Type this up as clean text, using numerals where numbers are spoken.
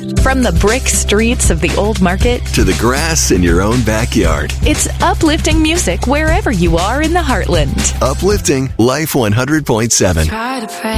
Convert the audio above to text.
From the brick streets of the old market to the grass in your own backyard. It's uplifting music wherever you are in the heartland. Uplifting Life 100.7. Try to pray